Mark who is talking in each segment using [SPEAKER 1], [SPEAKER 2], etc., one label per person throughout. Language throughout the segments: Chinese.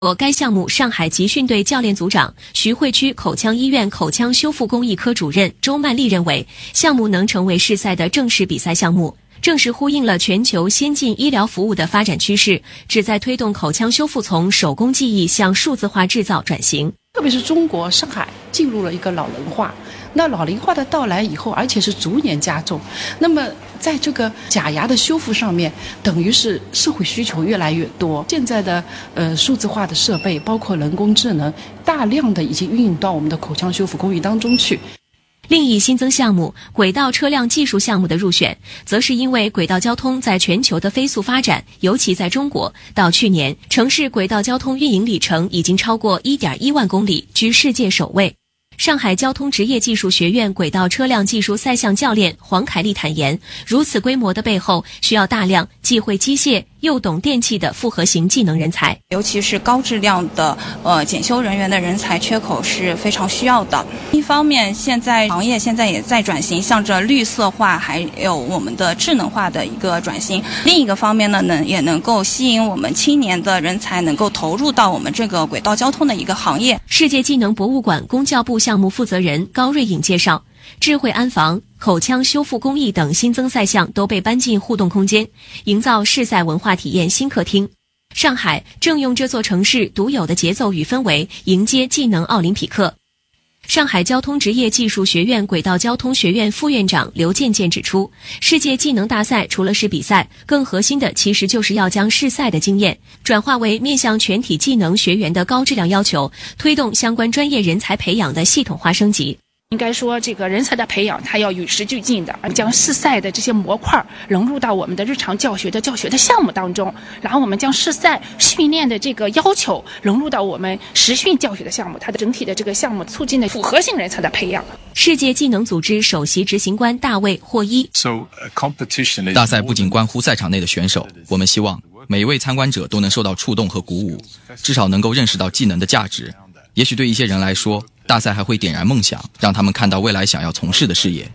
[SPEAKER 1] 该项目上海集训队教练组长、徐汇区口腔医院口腔修复工艺科主任周曼丽认为，项目能成为市赛的正式比赛项目，正是呼应了全球先进医疗服务的发展趋势，旨在推动口腔修复从手工技艺向数字化制造转型。
[SPEAKER 2] 特别是中国上海进入了一个老龄化，那老龄化的到来以后，而且是逐年加重，那么在这个假牙的修复上面，等于是社会需求越来越多。现在的数字化的设备，包括人工智能，大量的已经运用到我们的口腔修复工艺当中去。
[SPEAKER 1] 另一新增项目轨道车辆技术项目的入选，则是因为轨道交通在全球的飞速发展，尤其在中国，到去年城市轨道交通运营里程已经超过 1.1万公里，居世界首位。上海交通职业技术学院轨道车辆技术赛项教练黄凯丽坦言，如此规模的背后需要大量既会机械又懂电气的复合型技能人才，
[SPEAKER 3] 尤其是高质量的检修人员的人才缺口是非常需要的。一方面，现在行业也在转型，向着绿色化还有我们的智能化的一个转型；另一个方面呢，也能够吸引我们青年的人才能够投入到我们这个轨道交通的一个行业。
[SPEAKER 1] 世界技能博物馆公教部项目负责人高瑞颖介绍，智慧安防、口腔修复工艺等新增赛项都被搬进互动空间，营造市赛文化体验新客厅。上海正用这座城市独有的节奏与氛围迎接技能奥林匹克。上海交通职业技术学院轨道交通学院副院长刘健健指出，世界技能大赛除了是比赛，更核心的其实就是要将市赛的经验转化为面向全体技能学员的高质量要求，推动相关专业人才培养的系统化升级。
[SPEAKER 4] 应该说，这个人才的培养，它要与时俱进的，将市赛的这些模块融入到我们的日常教学的项目当中，然后我们将市赛训练的这个要求融入到我们实训教学的项目，它的整体的这个项目促进的复合性人才的培养。
[SPEAKER 1] 世界技能组织首席执行官大卫霍伊，
[SPEAKER 5] 大赛不仅关乎赛场内的选手，我们希望每一位参观者都能受到触动和鼓舞，至少能够认识到技能的价值。也许对一些人来说，大赛还会点燃梦想，让他们看到未来想要从事的事业。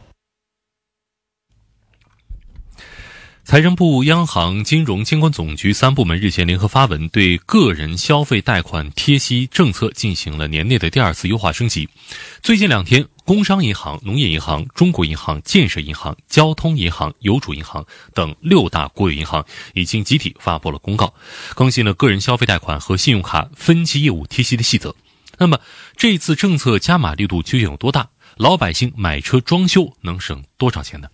[SPEAKER 6] 财政部、央行、金融监管总局3部门日前联合发文，对个人消费贷款贴息政策进行了年内的第2次优化升级。最近2天，工商银行、农业银行、中国银行、建设银行、交通银行、邮储银行等6大国有银行已经集体发布了公告，更新了个人消费贷款和信用卡分期业务贴息的细则。那么这次政策加码力度究竟有多大？老百姓买车装修能省多少钱呢？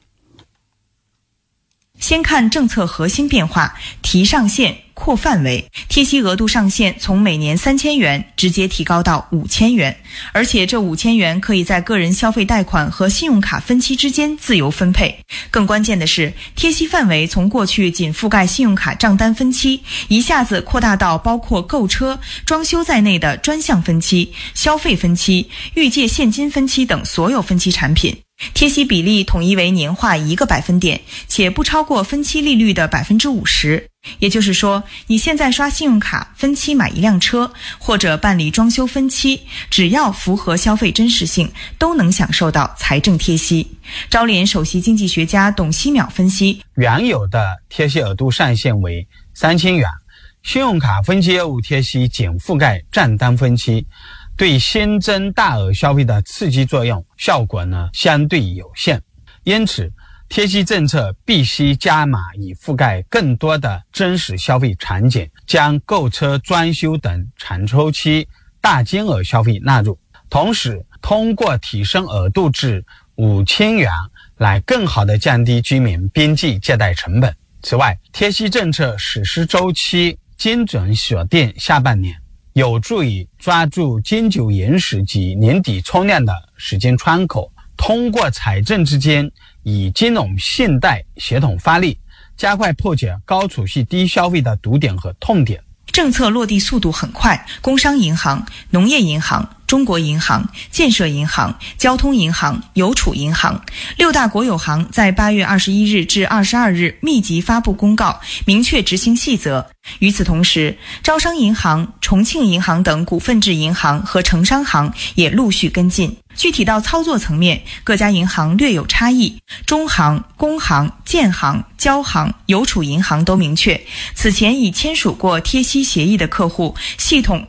[SPEAKER 7] 先看政策核心变化，提上限、扩范围，贴息额度上限从每年3000元直接提高到5000元，而且这5000元可以在个人消费贷款和信用卡分期之间自由分配。更关键的是，贴息范围从过去仅覆盖信用卡账单分期，一下子扩大到包括购车、装修在内的专项分期、消费分期、预借现金分期等所有分期产品。贴息比例统一为年化1个百分点，且不超过分期利率的50%。也就是说，你现在刷信用卡分期买一辆车，或者办理装修分期，只要符合消费真实性，都能享受到财政贴息。招联首席经济学家董希淼分析，
[SPEAKER 8] 原有的贴息额度上限为3000元，信用卡分期业务贴息仅覆盖账单分期，对新增大额消费的刺激作用效果相对有限。因此贴息政策必须加码，以覆盖更多的真实消费场景，将购车、装修等长周期大金额消费纳入，同时通过提升额度至5000元来更好地降低居民边际借贷成本。此外，贴息政策实施周期精准锁定下半年，有助于抓住金九银十及年底冲量的时间窗口，通过财政之间以金融信贷协同发力，加快破解高储蓄低消费的堵点和痛点。
[SPEAKER 7] 政策落地速度很快，工商银行、农业银行、中国银行、建设银行、交通银行、邮储银行6大国有行在8月21日至22日密集发布公告，明确执行细则。与此同时，招商银行、重庆银行等股份制银行和城商行也陆续跟进。具体到操作层面，各家银行略有差异，中行、工行、建行、交行、邮储银行都明确，此前已签署过贴息协议的客户，系统